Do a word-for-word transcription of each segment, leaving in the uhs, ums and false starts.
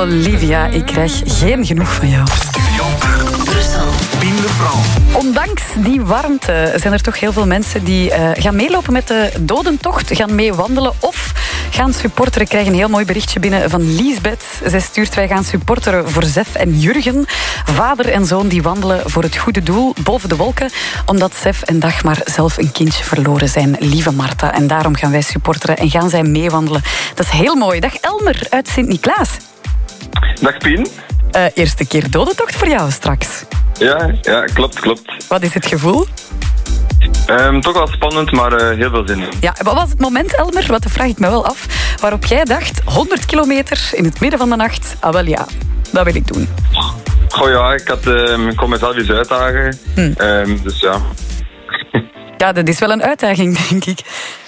Olivia, ik krijg geen genoeg van jou. Studio Brussel. Pien de Vrouw. Ondanks die warmte zijn er toch heel veel mensen die uh, gaan meelopen met de dodentocht, gaan mee wandelen of gaan supporteren. Ik krijg een heel mooi berichtje binnen van Liesbeth. Zij stuurt: wij gaan supporteren voor Sef en Jurgen. Vader en zoon die wandelen voor het goede doel boven de wolken, omdat Sef en Dagmar zelf een kindje verloren zijn. Lieve Marta. En daarom gaan wij supporteren en gaan zij meewandelen. Dat is heel mooi. Dag Elmer uit Sint-Niklaas. Dag Pien. Uh, eerste keer dodentocht voor jou straks. Ja, ja, klopt, klopt. Wat is het gevoel? Um, toch wel spannend, maar uh, heel veel zin in. Ja, wat was het moment, Elmer, wat dat vraag ik me wel af, waarop jij dacht, honderd kilometer in het midden van de nacht, ah wel ja, dat wil ik doen. Goh ja, ik, had, um, ik kon mezelf eens uitdagen, hm. um, dus ja. Ja, dat is wel een uitdaging, denk ik.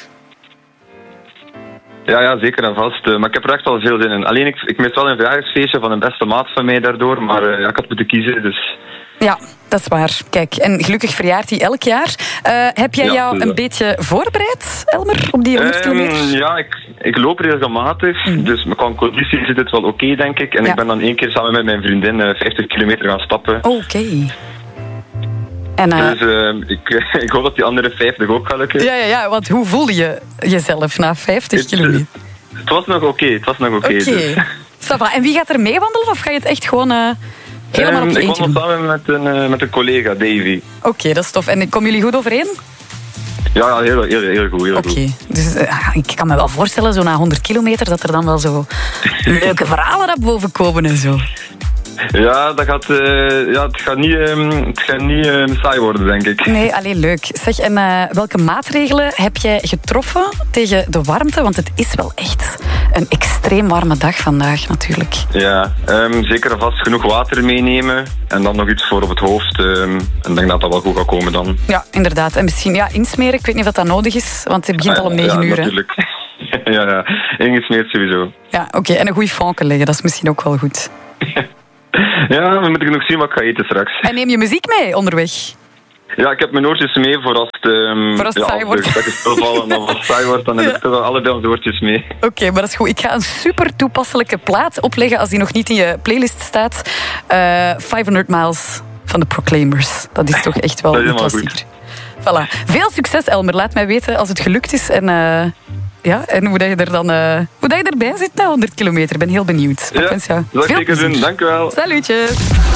Ja, ja, zeker en vast. Uh, maar ik heb er echt wel veel zin in. Alleen, ik, ik mis wel een verjaardagsfeestje van een beste maat van mij daardoor, maar uh, ja, ik had moeten kiezen, dus... Ja, dat is waar. Kijk, en gelukkig verjaart hij elk jaar. Uh, heb jij ja, jou dus een beetje voorbereid, Elmer, op die honderd kilometer? Um, ja, ik, ik loop regelmatig, mm. dus qua conditie zit het wel oké, okay, denk ik. En ja. ik ben dan één keer samen met mijn vriendin uh, vijftig kilometer gaan stappen. Oké. Okay. En, uh... Dus uh, ik, ik hoop dat die andere vijftig ook gaat lukken. Ja, ja, ja, want hoe voelde je jezelf na vijftig kilometer? Het was nog oké, okay, het was nog oké. Okay, okay. Dus. En wie gaat er mee wandelen, of ga je het echt gewoon... Uh... Helemaal op je um, eentje Ik wandel samen met een, uh, met een collega, Davy. Oké, okay, dat is tof. En komen jullie goed overeen? Ja, heel, heel, heel goed. Oké, okay. dus uh, ik kan me wel voorstellen, zo na honderd kilometer, dat er dan wel zo leuke verhalen naar boven komen en zo. Ja, dat gaat, uh, ja het gaat niet, um, het gaat niet um, saai worden, denk ik. Nee, alleen leuk. Zeg, en uh, welke maatregelen heb jij getroffen tegen de warmte? Want het is wel echt een extreem warme dag vandaag, natuurlijk. Ja, um, zeker en vast genoeg water meenemen. En dan nog iets voor op het hoofd. Um, en ik denk dat dat wel goed gaat komen dan. Ja, inderdaad. En misschien ja, insmeren. Ik weet niet of dat nodig is, want het begint ah, al om negen ja, uur. Natuurlijk. Hè? ja, ja. Ingesmeerd sowieso. Ja, oké. Okay. En een goede fonken leggen, dat is misschien ook wel goed. Ja, dan moet ik nog zien wat ik ga eten straks. En neem je muziek mee onderweg? Ja, ik heb mijn oortjes mee voor als het, um, voor als het ja, saai wordt. Als het stilvallen of als het saai wordt, dan heb ja. ik toch wel allebei onze oortjes mee. Oké, okay, maar dat is goed. Ik ga een super toepasselijke plaat opleggen als die nog niet in je playlist staat. Uh, vijfhonderd miles van de Proclaimers. Dat is toch echt wel een klassieker. Voilà. Veel succes, Elmer. Laat mij weten als het gelukt is en... Uh, Ja, en hoe dat je er dan uh, hoe dat je erbij zit na honderd kilometer. Ik ben heel benieuwd. Ja, dat ga ik zeker doen. Dank u wel. Salutjes.